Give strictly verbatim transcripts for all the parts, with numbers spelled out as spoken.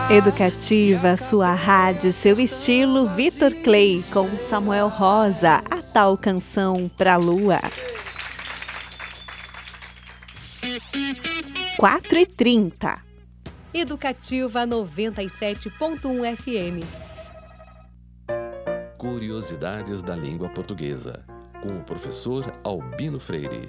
Educativa, sua rádio, seu estilo, Vitor Clay com Samuel Rosa, a tal canção pra lua. quatro e trinta. Educativa noventa e sete ponto um F M. Curiosidades da língua portuguesa, com o professor Albino Freire.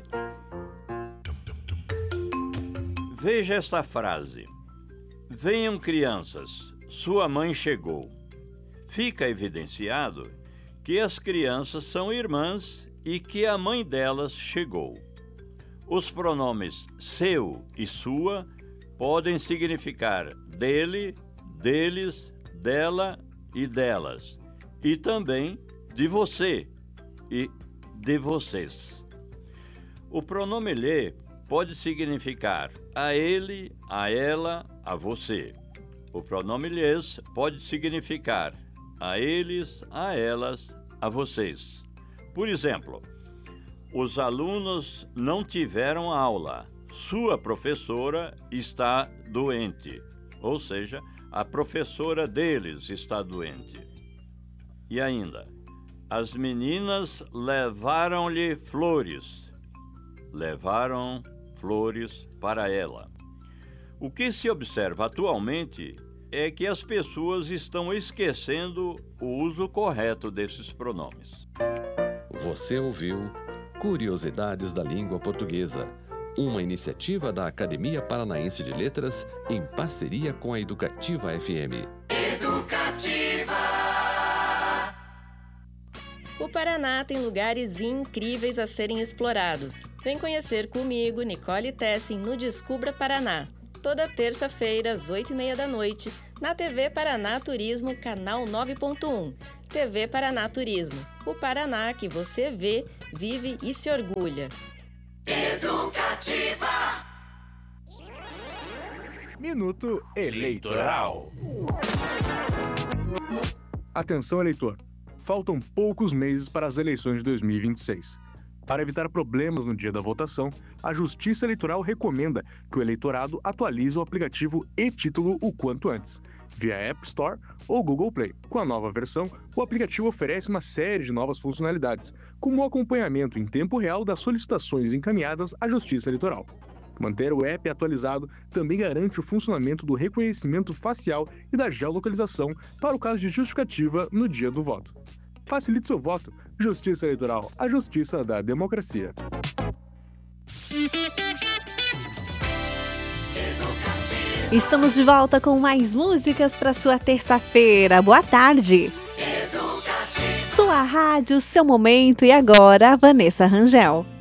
Veja esta frase. Venham crianças, sua mãe chegou. Fica evidenciado que as crianças são irmãs e que a mãe delas chegou. Os pronomes seu e sua podem significar dele, deles, dela e delas, e também de você e de vocês. O pronome lhe pode significar a ele, a ela, a você. O pronome lhes pode significar a eles, a elas, a vocês. Por exemplo, os alunos não tiveram aula. Sua professora está doente. Ou seja, a professora deles está doente. E ainda, as meninas levaram-lhe flores. Levaram flores para ela. O que se observa atualmente é que as pessoas estão esquecendo o uso correto desses pronomes. Você ouviu Curiosidades da Língua Portuguesa, uma iniciativa da Academia Paranaense de Letras em parceria com a Educativa F M. Educativa! O Paraná tem lugares incríveis a serem explorados. Vem conhecer comigo, Nicole Tessin, no Descubra Paraná. Toda terça-feira, às oito e meia da noite, na T V Paraná Turismo, canal nove ponto um. T V Paraná Turismo. O Paraná que você vê, vive e se orgulha. Educativa! Minuto Eleitoral. Atenção, eleitor. Faltam poucos meses para as eleições de dois mil e vinte e seis. Para evitar problemas no dia da votação, a Justiça Eleitoral recomenda que o eleitorado atualize o aplicativo e-Título o quanto antes, via App Store ou Google Play. Com a nova versão, o aplicativo oferece uma série de novas funcionalidades, como o acompanhamento em tempo real das solicitações encaminhadas à Justiça Eleitoral. Manter o app atualizado também garante o funcionamento do reconhecimento facial e da geolocalização para o caso de justificativa no dia do voto. Facilite seu voto. Justiça Eleitoral, a justiça da democracia. Estamos de volta com mais músicas para sua terça-feira. Boa tarde. Sua rádio, seu momento e agora, Vanessa Rangel.